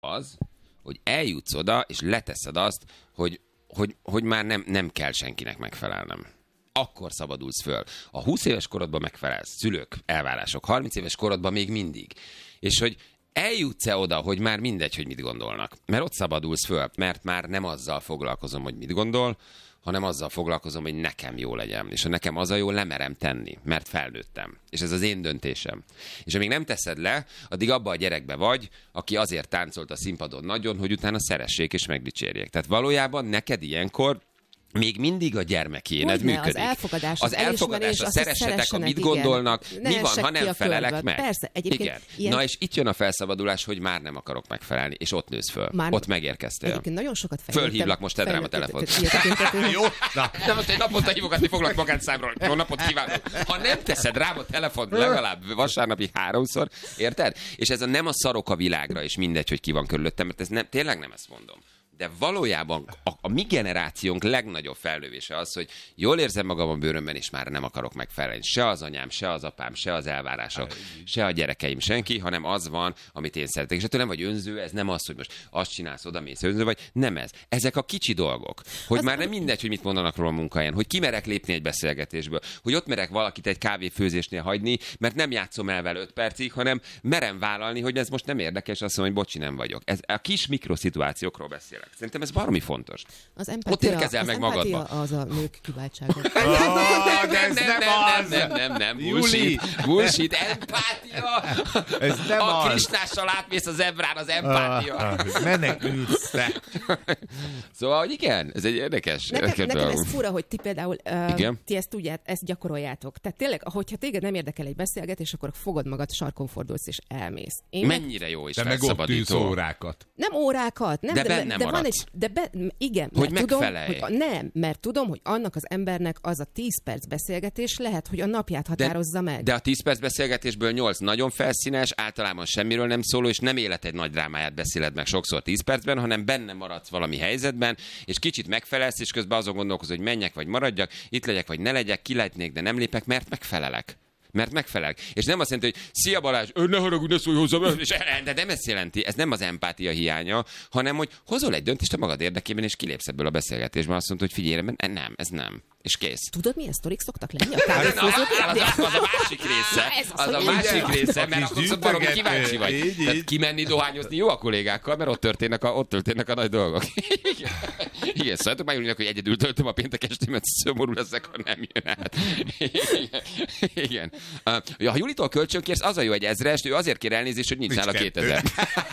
az, hogy eljutsz oda, és leteszed azt, hogy már nem kell senkinek megfelelnem. Akkor szabadulsz föl. A 20 éves korodban megfelelsz, szülők, elvárások, 30 éves korodban még mindig. És hogy eljutsz-e oda, hogy már mindegy, hogy mit gondolnak. Mert ott szabadulsz föl, mert már nem azzal foglalkozom, hogy mit gondol, hanem azzal foglalkozom, hogy nekem jó legyen. És ha nekem az a jó, lemerem tenni, mert felnőttem. És ez az én döntésem. És amíg nem teszed le, addig abba a gyerekbe vagy, aki azért táncolt a színpadon nagyon, hogy utána szeressék és megdicsérjék. Tehát valójában neked ilyenkor még mindig a gyermekéned működik. Az elfogadás, a szeressetek, a mit gondolnak, mi van, ha nem felelek meg. Persze, egyébként igen. Ilyen... Na és itt jön a felszabadulás, hogy már nem akarok megfelelni, és ott nősz föl. Ott megérkeztél. Egyébként nagyon sokat fejlődtem. Fölhívlak, most tedd rám a telefont. Jó, na. Nem, most egy naponta hívogatni foglak magánszámról. Jó napot kívánok. Ha nem teszed rám a telefont legalább vasárnapi 3-szor, érted? És ez nem a szarok a világra, és mindegy, hogy ki van körülöttem, mert ez tényleg nem ezt mondom. De valójában a mi generációnk legnagyobb fellövése az, hogy jól érzem magam a bőrömben, és már nem akarok megfelelni. Se az anyám, se az apám, se az elvárások, se a gyerekeim, senki, hanem az van, amit én szeretek. És ettől nem vagy önző, ez nem az, hogy most azt csinálsz, odamész önző vagy. Nem ez. Ezek a kicsi dolgok. Hogy az már nem mindegy, hogy mit mondanak róla a munkahelyen, hogy kimerek lépni egy beszélgetésből, hogy ott merek valakit egy kávéfőzésnél hagyni, mert nem játszom el vele 5 percig, hanem merem vállalni, hogy ez most nem érdekes, azt mondom, hogy bocsi, nem vagyok. Ez a kis mikroszituációkról beszélek. Szerintem ez baromi fontos. Az empatia, ott érkezel meg magadba. Az a nők kiváltsága. Nem. Bullshit, empátia. Ez nem a Krisnással átmész a zebrán, az empátia. Menekülsz te. Szóval, hogy igen, ez egy érdekes. Nekem ez fura, hogy ti például ti ezt tudját, ezt gyakoroljátok. Tehát tényleg, hogyha téged nem érdekel egy beszélgetés, akkor fogod magad, sarkon fordulsz és elmész. Mennyire jó és felszabadító. Meg órákat. Nem órákat, nem, de van egy, igen, hogy megfelelj. Mert tudom, hogy annak az embernek az a 10 perc beszélgetés lehet, hogy a napját határozza meg. De a 10 perc beszélgetésből 8 nagyon felszínes, általában semmiről nem szóló, és nem élet egy nagy drámáját beszéled meg sokszor 10 percben, hanem benne maradsz valami helyzetben, és kicsit megfelelsz, és közben azon gondolkozol, hogy menjek vagy maradjak, itt legyek vagy ne legyek, kilátnék, de nem lépek, mert megfelelek. Mert megfelel. És nem azt jelenti, hogy szia Balázs, ne haragudj, ne szólj hozzám, de nem ezt jelenti, ez nem az empátia hiánya, hanem hogy hozol egy döntést a magad érdekében, és kilépsz ebből a beszélgetésben, azt mondod, hogy figyelj, nem, ez nem. És kész. Tudod, milyen sztorik szoktak lenni a kávéfőzőknél? Az a másik része. Az a másik része, mert akkor valami kíváncsi vagy. Tehát kimenni dohányozni jó a kollégákkal, mert ott történnek a nagy dolgok. Igen, szóval már Julinak, hogy egyedül töltöm a péntek estémet, szomorú leszek, ha nem jön át. Igen. Ha Julitól kölcsönkérsz, az a jó egy 1000-est, ő azért kér elnézést, hogy nincs nála 2000.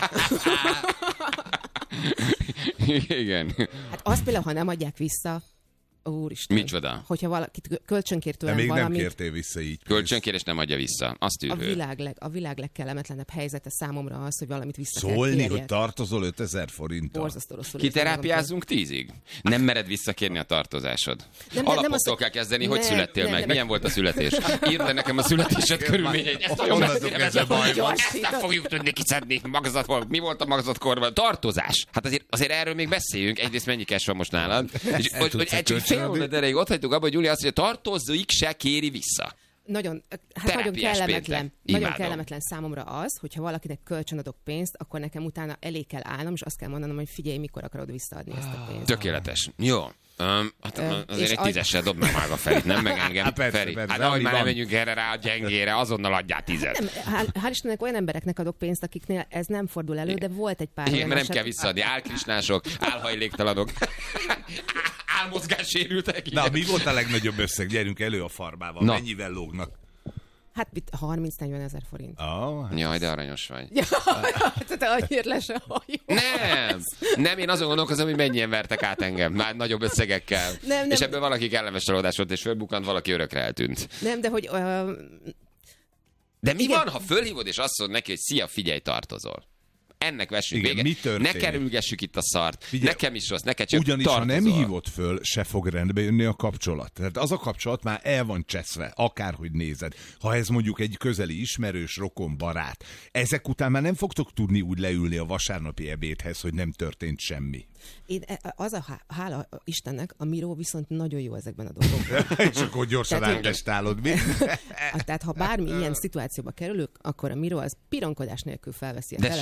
Igen. Hát azt például, ha nem adják vissza, úristen. Micsoda? Hogyha valakit kölcsönkér tőlem de még valamit... nem kértél vissza így. Kölcsönkér és nem adja vissza. Azt a világ legkellemetlenebb helyzete számomra az, hogy valamit vissza szólni, kell hogy tartozol 5000 forinttal. Borzasztó rosszul. Kiterápiázunk 10-ig? Nem mered visszakérni a tartozásod. Alapoktól kell kezdeni, hogy születtél meg. Milyen volt a születés? Írd le nekem a születésed körülményeit. Ezt nem fogjuk tudni kiszedni. Mi volt a magzatkorban? Tartozás. Hát azért erről még beszéljünk. Egyrészt mennyi cash van most nálad? Fél óra erejéig ott hagytuk abba, hogy Júlia azt mondja, tartozóik se kéri vissza. Nagyon kellemetlen számomra az, hogyha valakinek kölcsönadok pénzt, akkor nekem utána elé kell állnom, és azt kell mondanom, hogy figyelj, mikor akarod visszaadni ezt a pénzt. Tökéletes. Jó. Azért egy 10-essel dob meg a Ferit, nem meg engem. Feri. Hát ahogy már nem menjünk erre rá a gyengére, azonnal adjál 10-et. Hál' Istennek olyan embereknek adok pénzt, akiknél ez nem fordul elő, de volt egy pár. Igen, mert nem kell visszaadni. Álkrisnások, álhajléktalanok, álmozgássérültek. Na, mi volt a legnagyobb összeg? Gyerünk elő a farbával. Na. Mennyivel lógnak? Hát 30-40 ezer forint. Jaj, de aranyos vagy. Tehát annyira lesz a hajó. Nem, én azon gondolkozom, hogy mennyien vertek át engem. Már nagyobb összegekkel. Nem. És ebből valaki kellemes csalódás volt, és fölbukkant, valaki örökre eltűnt. Nem, de hogy... De mi van, ha fölhívod, és azt mondod neki, hogy szia, figyelj, tartozol? Ennek vessünk véget. Ne kerülgessük itt a szart. Figyelj, nekem is rossz, neked csak ugyanis, tartozol. ha nem hívod föl, se fog rendbe jönni a kapcsolat. Tehát az a kapcsolat már el van cseszve, akárhogy nézed. Ha ez mondjuk egy közeli ismerős, rokon, barát, ezek után már nem fogtok tudni úgy leülni a vasárnapi ebédhez, hogy nem történt semmi. Hála Istennek, a Miró viszont nagyon jó ezekben a dolgokban. És akkor gyorsan áldestálod, mi? Tehát ha bármi ilyen szituációba kerülök, akkor a Miró az pironkodás nélkül felveszi a telefont. De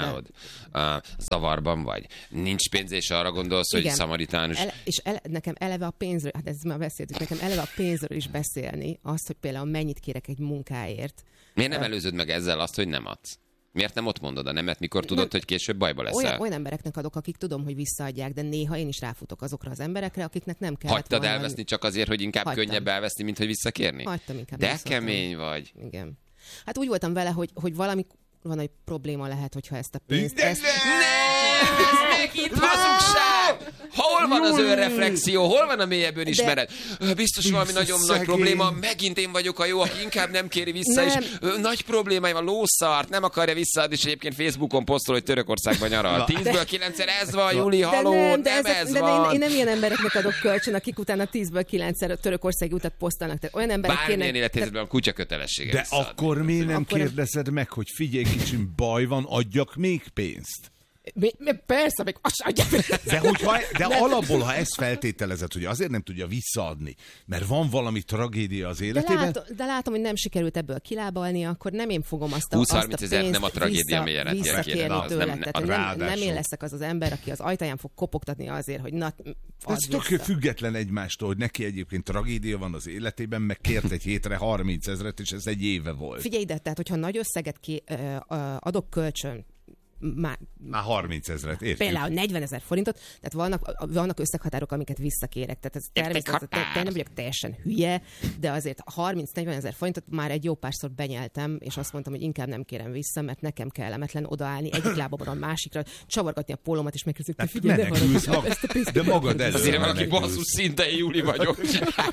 csinálod. Zavarban vagy. Nincs pénz, és arra gondolsz, hogy szamaritánus. Nekem eleve a pénzről, hát ezt már beszéltük, nekem eleve a pénzről is beszélni, azt, hogy például mennyit kérek egy munkáért. Miért nem előzöd meg ezzel azt, hogy nem adsz? Miért nem ott mondod a nemet, mikor tudod, hogy később bajba leszel? Olyan embereknek adok, akik tudom, hogy visszaadják, de néha én is ráfutok azokra az emberekre, akiknek nem kellett Hagytad elveszni csak azért, hogy inkább könnyebb elveszni, mint hogy visszakérni? Hagytam inkább. De kemény vagy. Igen. Hát úgy voltam vele, hogy valami egy probléma lehet, hogyha ezt a pénzt... Nem! Ez megint hazugság! Hol van az önreflexió? Hol van a mélyebb önismeret? Biztos valami nagyon nagy probléma. Megint én vagyok a jó, aki inkább nem kéri vissza, és nagy problémája van, lószart, nem akarja visszaadni, és egyébként Facebookon posztol, hogy Törökországban nyaral. 10-ből 9-szer ez van, Juli, haló, nem ez van. Én nem ilyen embereknek adok kölcsön, akik utána 10-ből 9-szer Törökországi utat posztolnak. Tehát olyan emberek bármilyen élethelyzetben a kutya kötelessége. De akkor miért nem kérdezed meg, hogy figyelj, kicsim, baj van, adjak még pénzt? Persze, még azt adják. De alapból, ha ezt feltételezed, hogy azért nem tudja visszaadni, mert van valami tragédia az életében. De látom, hogy nem sikerült ebből kilábalni, akkor nem én fogom azt a 20-30 ezer nem a tragédia mélyen visszakérni tőle. Nem én leszek az ember, aki az ajtaján fog kopogtatni azért, hogy ez tök független egymástól, hogy neki egyébként tragédia van az életében, meg kért egy hétre 30 000, és ez egy éve volt. Figyelj ide, tehát hogyha nagy összeget adok kölcsön, már 30 000, értjük. Például 40 000 forintot, tehát vannak összeghatárok, amiket visszakérek. Tehát ez természetesen nem vagyok teljesen hülye, de azért 30-40 000 forintot már egy jó párszor benyeltem, és azt mondtam, hogy inkább nem kérem vissza, mert nekem kellemetlen odaállni egyik lábamon a másikra, csavargatni a pólómat, és megkérdezni, hogy figyelj, de magad előtt. Azért valaki basszus, szinte én Júli vagyok.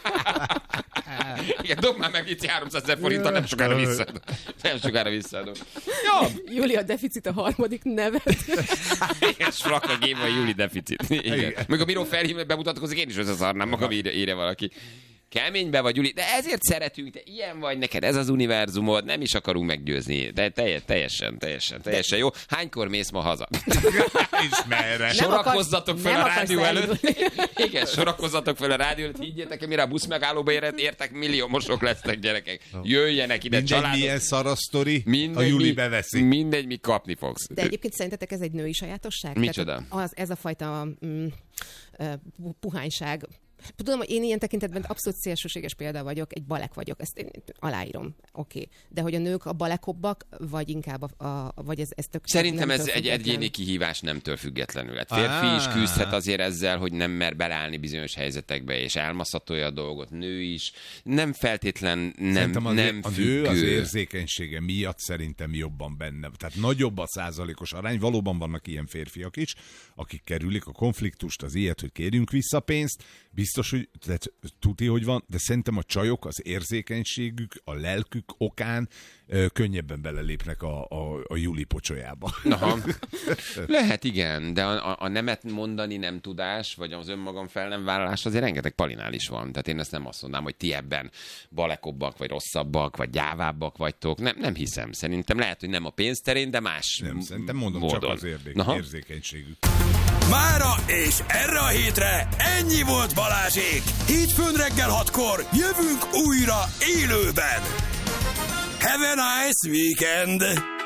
Igen, dob már meg itt 300 000 forinttal, nem sokára visszaadom. Jó. Júli a deficit a harmadik nevet. Igen, Sfrakka Géva a Júli deficit. Igen. Meg a bíró felhívni, bemutatkozik, én is összeszarnám magam, írja valaki. Keménybe vagy, Júli, de ezért szeretünk, te ilyen vagy, neked ez az univerzumod, nem is akarunk meggyőzni. De teljesen jó. Hánykor mész ma haza? Ismerre. Sorakozzatok fel a rádió előtt. Igen, sorakozzatok fel a rádió előtt. Higgyétek, mire a busz megállóba értek, milliómosok lesznek, gyerekek. Jöjjenek ide, családok. Mindegy, milyen szarasztori, a Júli beveszi. Mindegy, mi kapni fogsz. De egyébként szerintetek ez egy női sajátosság? Micsoda? Ez a fajta puhányság. Tudom, hogy én ilyen tekintetben abszolút szélsőséges példa vagyok, egy balek vagyok, ezt én aláírom, oké. De hogy a nők a balekobbak, vagy inkább vagy ez tök... Szerintem ez egy egyéni kihívás nemtől függetlenül. Hát férfi is küzdhet azért ezzel, hogy nem mer belállni bizonyos helyzetekbe, és elmaszatolja a dolgot, nő is. Nem feltétlen nem függő. A nő az érzékenysége miatt szerintem jobban benne. Tehát nagyobb a százalékos arány, valóban vannak ilyen férfiak is, akik kerülik a konfliktust, az ilyet, hogy kérjünk vissza pénzt. Biztos, hogy tuti, hogy van, de szerintem a csajok az érzékenységük, a lelkük okán könnyebben belelépnek a Júli pocsolyába. Aha. Lehet, igen, de a nemet mondani nem tudás, vagy az önmagam fel nem vállalás, azért rengeteg palinál is van. Tehát én ezt nem azt mondanám, hogy ti ebben balekobbak, vagy rosszabbak, vagy gyávábbak vagytok. Nem hiszem. Szerintem lehet, hogy nem a pénzterén, de más nem, szerintem mondom módon. Csak az érzékenységük. Mára és erre a hétre ennyi volt Balázsék! Hétfőn reggel 6-kor jövünk újra élőben! Have a nice weekend!